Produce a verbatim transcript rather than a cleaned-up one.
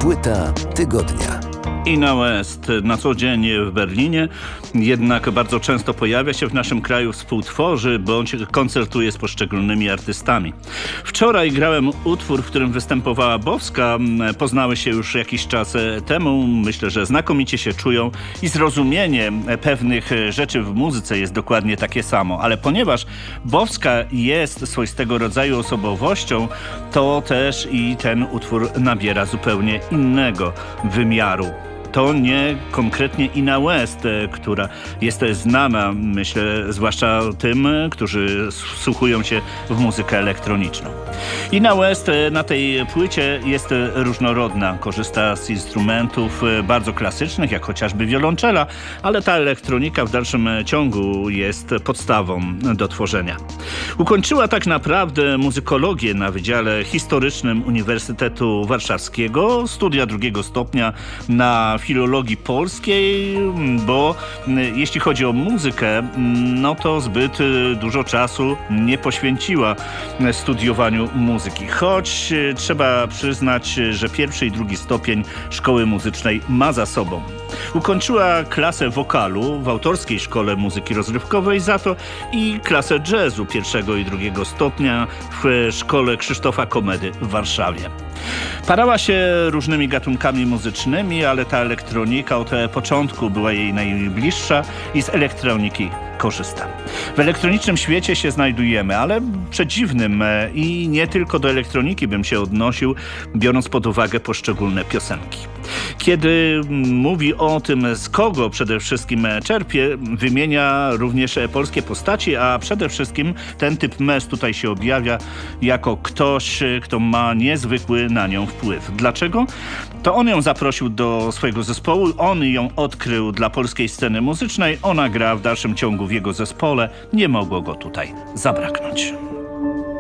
Płyta tygodnia. Inna West na co dzień w Berlinie, jednak bardzo często pojawia się w naszym kraju, współtworzy bądź koncertuje z poszczególnymi artystami. Wczoraj grałem utwór, w którym występowała Bowska. Poznały się już jakiś czas temu. Myślę, że znakomicie się czują i zrozumienie pewnych rzeczy w muzyce jest dokładnie takie samo. Ale ponieważ Bowska jest swoistego rodzaju osobowością, to też i ten utwór nabiera zupełnie innego wymiaru. To nie konkretnie Inna West, która jest znana, myślę, zwłaszcza tym, którzy wsłuchują się w muzykę elektroniczną. Inna West na tej płycie jest różnorodna, korzysta z instrumentów bardzo klasycznych, jak chociażby wiolonczela, ale ta elektronika w dalszym ciągu jest podstawą do tworzenia. Ukończyła tak naprawdę muzykologię na Wydziale Historycznym Uniwersytetu Warszawskiego, studia drugiego stopnia na filologii polskiej, bo jeśli chodzi o muzykę, no to zbyt dużo czasu nie poświęciła studiowaniu muzyki. Choć trzeba przyznać, że pierwszy i drugi stopień szkoły muzycznej ma za sobą. Ukończyła klasę wokalu w autorskiej szkole muzyki rozrywkowej, za to i klasę jazzu pierwszego i drugiego stopnia w szkole Krzysztofa Komedy w Warszawie. Parała się różnymi gatunkami muzycznymi, ale ta elektronika od początku była jej najbliższa i z elektroniki korzysta. W elektronicznym świecie się znajdujemy, ale przedziwnym i nie tylko do elektroniki bym się odnosił, biorąc pod uwagę poszczególne piosenki. Kiedy mówi o tym, z kogo przede wszystkim czerpie, wymienia również polskie postaci, a przede wszystkim ten typ mez tutaj się objawia jako ktoś, kto ma niezwykły na nią wpływ. Dlaczego? To on ją zaprosił do swojego zespołu, on ją odkrył dla polskiej sceny muzycznej, ona gra w dalszym ciągu w jego zespole, nie mogło go tutaj zabraknąć.